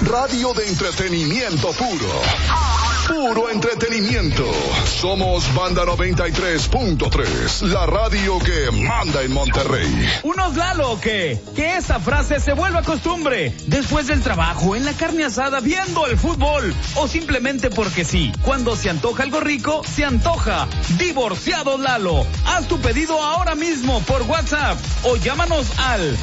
Radio de entretenimiento puro. Puro entretenimiento. Somos Banda 93.3, la radio que manda en Monterrey. Unos Lalo que esa frase se vuelva costumbre. Después del trabajo, en la carne asada, viendo el fútbol. O simplemente porque sí. Cuando se antoja algo rico, se antoja. Divorciado Lalo. Haz tu pedido ahora mismo por WhatsApp. O llámanos al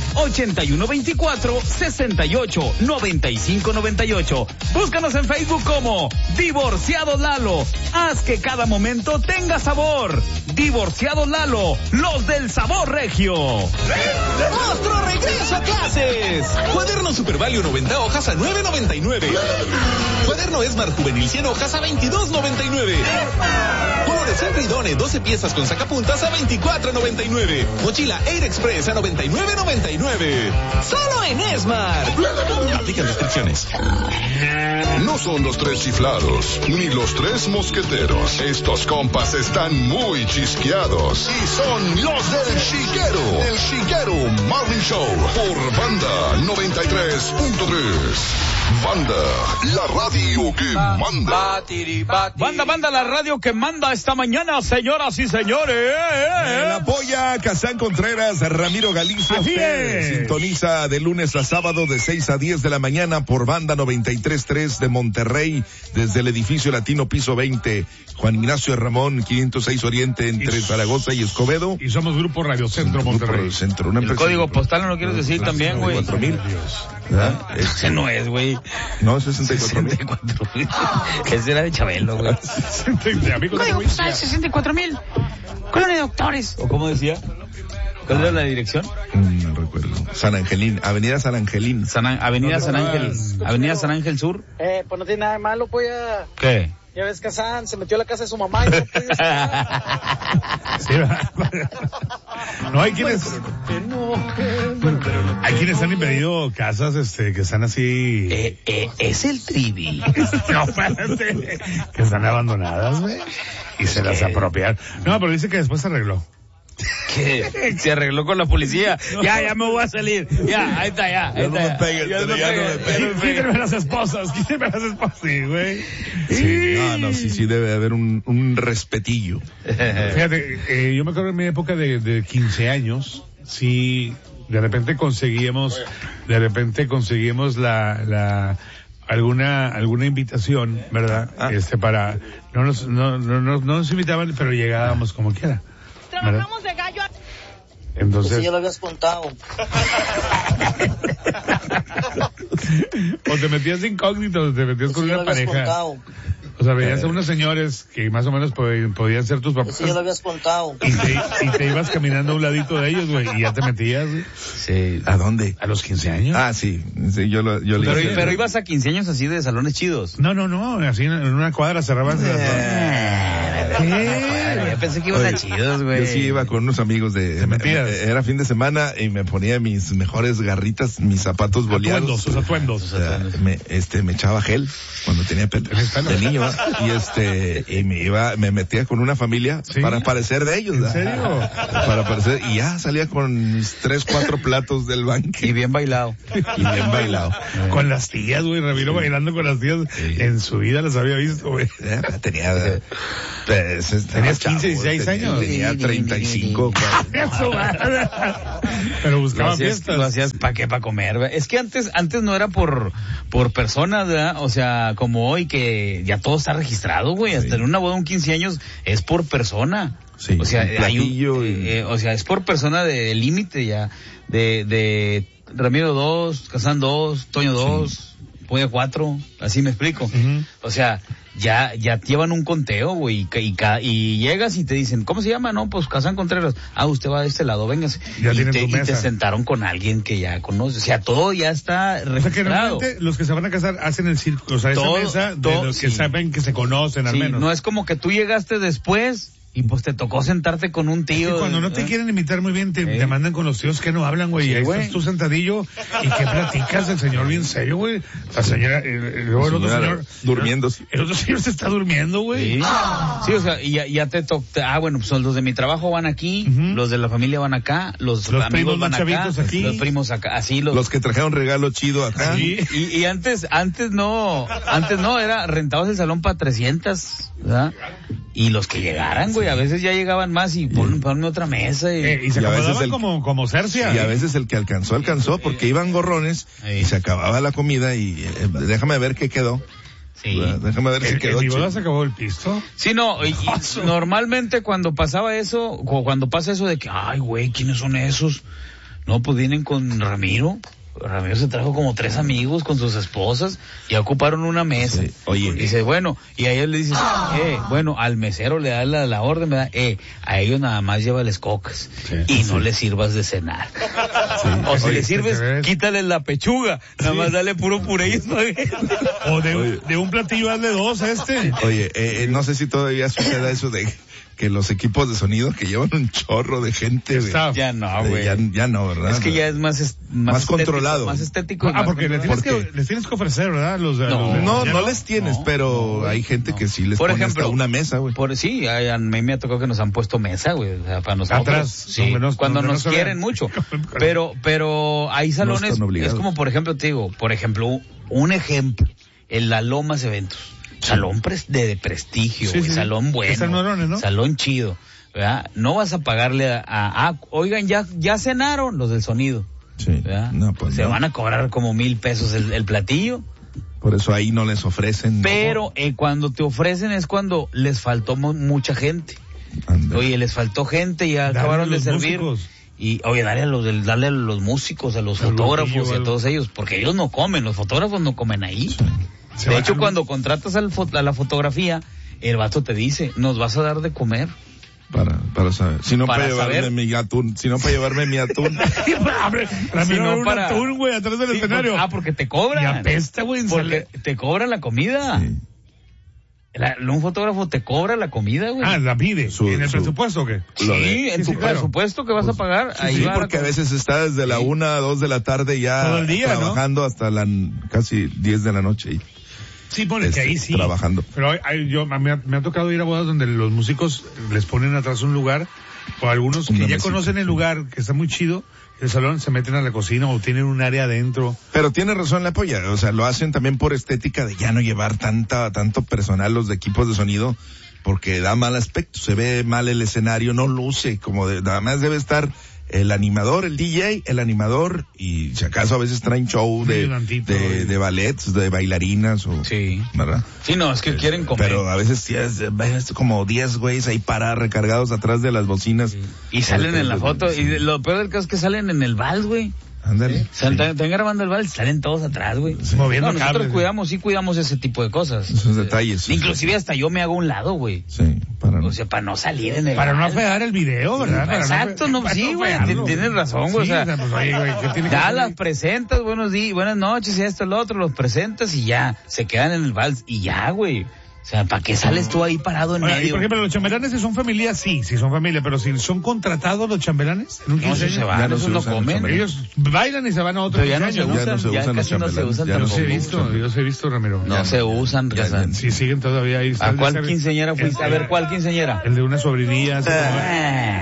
8124-689598. Búscanos en Facebook como Divorciado Lalo. Haz que cada momento tenga sabor. Divorciado Lalo, los del sabor regio. ¡Otro regreso a clases! Cuaderno Super Value 90 hojas a $9.99. Cuaderno Esmar Juvenil 100 hojas a $22.99. Colores Henry Done 12 piezas con sacapuntas a $24.99. Mochila Air Express a $99.99. Solo en Esmar. Aplican restricciones. No son los tres chiflados, ni los tres mosqueteros. Estos compas están muy chisqueados y son los del Chiquero. El Chiquero Morning Show por Banda 93.3. Banda, la radio que manda. Banda, la radio que manda esta mañana, señoras y señores. La polla, Kazán Contreras, Ramiro Galicia. Así es. Sintoniza de lunes a sábado de 6 a 10 de la mañana por Banda 93.3 de Monterrey, desde el edificio Latino Piso 20, Juan Ignacio Ramón, 506 Oriente, entre Zaragoza y Escobedo. Y somos Grupo Radio Centro Monterrey. Centro, una El código postal no lo quieres decir también, güey. 4,000. Ese no es, güey. No, 64,000. Ese era de Chabelo, güey. Código postal 64,000. Colonia de Doctores. ¿O cómo decía? ¿Cuál era la dirección? No recuerdo. San Angelín, Avenida San Angelín. Avenida San Ángel Sur. Pues no tiene nada de malo, pues ya. ¿Qué? Ya ves que Kazán se metió a la casa de su mamá y no puede Sí, no hay quienes han invadido casas que están así Es el trivi. no, espérate, que están abandonadas, güey, y se las apropiaron. No, pero dice que después se arregló. Que se arregló con la policía. Ya me voy a salir. Ya, ahí está, ya. Ya no me pegues, Quítenme las esposas, sí, güey. Sí, sí debe haber un respetillo. Fíjate, yo me acuerdo en mi época de 15 años, sí, de repente conseguíamos alguna invitación, ¿verdad? Para, no nos invitaban, pero llegábamos como quiera. Trabajamos de gallo. Entonces, ya lo habías contado. O te metías incógnito, o te metías con una pareja. Contado. O sea, veías a unos señores que más o menos podían ser tus papás. Eso ya lo habías contado. Y te ibas caminando a un ladito de ellos, güey, y ya te metías, güey. Sí. ¿A dónde? ¿A los 15 años? Ah, sí, yo pero ibas a 15 años así de salones chidos. No, así en una cuadra cerraban. Yo pensé que iban a chidos, güey. Yo sí iba con unos amigos era fin de semana y me ponía mis mejores garritas, mis zapatos boleados. Sus atuendos. Me echaba gel cuando tenía de niño, y me metía con una familia, ¿sí?, para parecer de ellos. ¿En serio? Para parecer, y ya salía con mis 3-4 platos del banque. Y bien bailado. Con las tías, güey, Ramiro bailando con las tías. Sí. En su vida las había visto, güey. Tenías 15, 16 años. Tenía 35. Pero buscaba fiestas. Lo hacías para comer, ¿verdad? Es que antes no era por personas, ¿verdad? O sea, como hoy que ya todo está registrado, güey. Hasta en una boda de un 15 años es por persona. Sí, o sea, o sea, es por persona de límite ya. De Ramiro 2, Kazán 2, Toño 2, Polla 4, así me explico. Uh-huh. O sea, ya llevan un conteo, güey, y llegas y te dicen, ¿cómo se llama? No, pues Kazán Contreras. Usted va de este lado, véngase. Y te sentaron con alguien que ya conoce. O sea, todo ya está registrado. O sea, que realmente los que se van a casar hacen el círculo, o sea, esa mesa de los que saben que se conocen al menos. No es como que tú llegaste después Y pues te tocó sentarte con un tío. Es que cuando no te quieren imitar muy bien, te mandan con los tíos que no hablan, güey. Sí, y ahí güey. estás tú sentadillo. ¿Y qué platicas? El señor bien serio, güey. La señora, luego el otro señor. Durmiéndose. El otro señor se está durmiendo, güey. Sí. Sí, o sea, y ya te toca. Bueno, pues los de mi trabajo van aquí, Ujú. los de la familia van acá, los primos amigos van más acá, chavitos aquí. los primos acá, así Los que trajeron regalo chido acá. Sí. Y antes no, era rentabas el salón para 300, ¿verdad? Y los que llegaran, güey, a veces ya llegaban más y ponme otra mesa Y se Y a veces acomodaban como Cercia. Y a veces el que alcanzó, porque iban gorrones y se acababa la comida y déjame ver qué quedó. Sí. Déjame ver si ¿En quedó mi boda chido. se acabó el pisto? Sí, no, y normalmente cuando pasaba eso, o cuando pasa eso de que, ay, güey, ¿quiénes son esos? No, pues vienen con Ramiro. Ramiro se trajo como 3 amigos con sus esposas y ocuparon una mesa. Sí. Oye. Dice, bueno, y a ellos le dices, bueno, al mesero le da la orden, ¿verdad? A ellos nada más llévales cocas y no les sirvas de cenar. O si Oye, les sirves, ¿te ves? quítales la pechuga, nada más dale puro puré y espagueti. O de un platillo hazle 2 a este. Oye, no sé si todavía suceda eso de que los equipos de sonido que llevan un chorro de gente, güey. Está. Ya no, güey. Ya no, ¿verdad? Es que ya es más estético, controlado. Más estético. y más Porque les controlado. tienes que ofrecer, ¿verdad? No les tienes, No, pero no, hay gente no. que sí les Por pone ejemplo, hasta una mesa, güey. Sí, a mí me ha tocado que nos han puesto mesa, güey, o sea, para nosotros. Atrás, sí, donde cuando no nos se quieren vean. mucho. Pero hay salones, están obligados. es como por ejemplo, te digo, un ejemplo, en la Lomas Eventos. Salón de prestigio, Sí, güey, sí. salón bueno. Están morones, ¿no? Salón chido, ¿verdad? No vas a pagarle oigan, ya cenaron los del sonido. Sí. ¿Verdad? No, pues Se no. van a cobrar como 1,000 pesos el platillo. Por eso ahí no les ofrecen. Pero cuando te ofrecen es cuando les faltó mucha gente. Anda. Oye, les faltó gente y ya Dale acabaron a de los servir. músicos. Y oye, dale a los músicos, a los Al fotógrafos grupillo, y a todos ellos, porque ellos no comen, los fotógrafos no comen ahí. Se De van hecho, a- cuando contratas a la fotografía, el vato te dice, nos vas a dar de comer. Para saber. Si no para, Para llevarme saber. mi atún. Si no para llevarme mi atún. Ramiro, Si no un para- atún, güey, atrás del Sí, escenario. porque te cobran. Y apesta, güey. Porque te cobran la comida. Sí. Un fotógrafo te cobra la comida, güey. La pide. Su- ¿En el su- presupuesto o qué? Sí, lo de- en sí, tu claro. presupuesto que vas a pagar, ahí Sí, va la porque a comida. veces está desde la 1 a 2 de la tarde ya Todo el día, ¿no? trabajando hasta casi 10 de la noche. Y Sí, pone que ahí sí. trabajando. Pero me ha tocado ir a bodas donde los músicos les ponen atrás un lugar, o algunos que Una ya mesita, conocen el sí. lugar, que está muy chido, el salón, se meten a la cocina o tienen un área adentro. Pero tiene razón la polla, o sea, lo hacen también por estética de ya no llevar tanto personal los de equipos de sonido, porque da mal aspecto, se ve mal el escenario, no luce, nada más debe estar el animador, el DJ, el animador, y si acaso a veces traen show de ballets, de bailarinas o, Sí. ¿verdad? Sí, no, es que quieren comer. Pero a veces sí es como 10 güeyes ahí recargados atrás de las bocinas. Y salen en la foto, y lo peor del caso es que salen en el vals, güey. Ándale. Están grabando el vals, salen todos atrás, güey. Moviendo No, nosotros cables. cuidamos ese tipo de cosas. Esos detalles. Inclusive hasta yo me hago a un lado, güey. Sí, O sea, para no salir en el Para no vals. afear el video, ¿verdad? Para Exacto, no, para sí, no güey, afearlo. tienes razón, güey, Sí, o sea, pues, oye, güey, ¿qué tiene que ya hacer? las presentas, buenos días, buenas noches, y esto, lo otro, los presentas y ya, se quedan en el vals y ya, güey. O sea, ¿para qué sales tú ahí parado en Oye, y medio? por ejemplo, los chambelanes, si son familia, sí son familia, pero si son contratados los chambelanes, en un No, 15 esos se años, van, ya no esos se no usan los comen. chambelanes. ellos bailan y se van a otro Pero ya no 15 se años, ya no usan, se ya usan los casi no se chambelanes, usan ya no Yo se los he tampoco. visto, yo los he visto, Ramiro. No se usan, Ya, Razán. Sí, siguen todavía ahí. ¿A cuál quinceañera fuiste? A ver, ¿cuál quinceañera? El de una sobrinilla. así como- Ah.